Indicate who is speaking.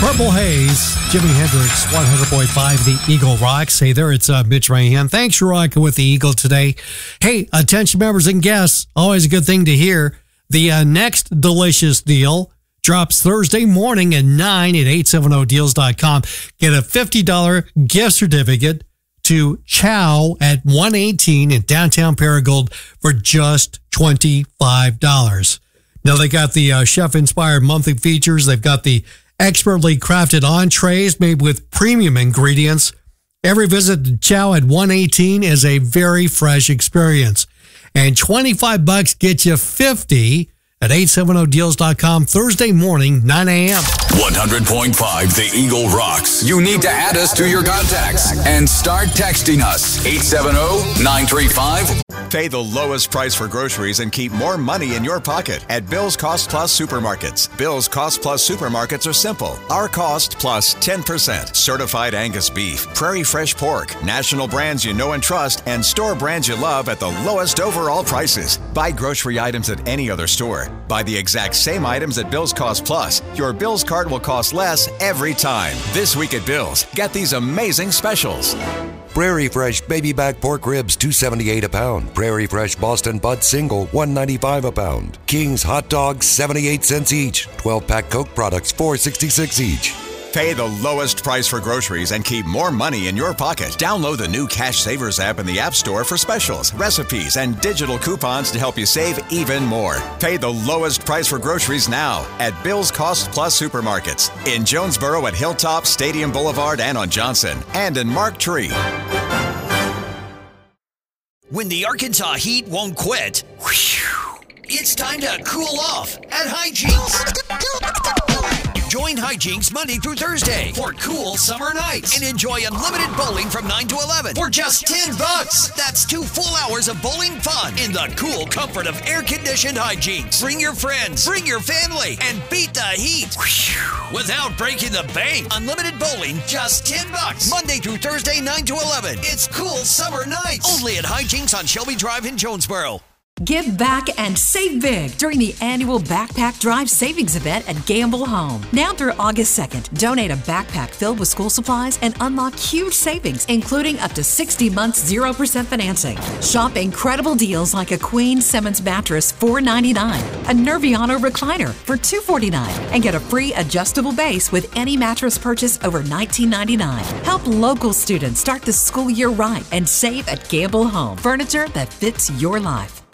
Speaker 1: Purple Haze, Jimi Hendrix, 100.5, the Eagle Rocks. Hey there, it's Mitch Rahan. Thanks for rocking with the Eagle today. Hey, attention members and guests, always a good thing to hear. The next delicious deal drops Thursday morning at 9 at 870deals.com. Get a $50 gift certificate to Chow at 118 in downtown Paragould for just $25. Now, they got the chef-inspired monthly features. They've got the expertly crafted entrees made with premium ingredients. Every visit to Chow at 118 is a very fresh experience. And $25 gets you 50 at 870deals.com Thursday morning, 9 a.m.
Speaker 2: 100.5 The Eagle rocks. You need to add us to your contacts and start texting us. 870-935.
Speaker 3: Pay the lowest price for groceries and keep more money in your pocket at Bill's Cost Plus Supermarkets. Bill's Cost Plus Supermarkets are simple. Our cost plus 10%. Certified Angus beef, Prairie Fresh pork, national brands you know and trust, and store brands you love at the lowest overall prices. Buy grocery items at any other store. Buy the exact same items at Bill's Cost Plus. Your Bill's card will cost less every time. This week at Bill's, get these amazing specials.
Speaker 4: Prairie Fresh baby back pork ribs, $2.78 a pound. Prairie Fresh Boston Bud Single, $1.95 a pound. King's hot dogs, 78 cents each. 12-pack Coke products, $4.66 each.
Speaker 3: Pay the lowest price for groceries and keep more money in your pocket. Download the new Cash Savers app in the App Store for specials, recipes, and digital coupons to help you save even more. Pay the lowest price for groceries now at Bill's Cost Plus Supermarkets in Jonesboro at Hilltop, Stadium Boulevard, and on Johnson, and in Mark Tree.
Speaker 5: When the Arkansas heat won't quit, it's time to cool off at Hijinks. Join Hijinks Monday through Thursday for cool summer nights and enjoy unlimited bowling from 9 to 11 for just $10. That's 2 full hours of bowling fun in the cool comfort of air-conditioned Hijinks. Bring your friends, bring your family, and beat the heat without breaking the bank. Unlimited bowling, just $10. Monday through Thursday, 9 to 11. It's cool summer nights. Only at Hijinks on Shelby Drive in Jonesboro.
Speaker 6: Give back and save big during the annual Backpack Drive Savings Event at Gamble Home. Now through August 2nd, donate a backpack filled with school supplies and unlock huge savings, including up to 60 months 0% financing. Shop incredible deals like a Queen Simmons mattress, $4.99, a Nerviano recliner for $2.49, and get a free adjustable base with any mattress purchase over $19.99. Help local students start the school year right and save at Gamble Home. Furniture that fits your life.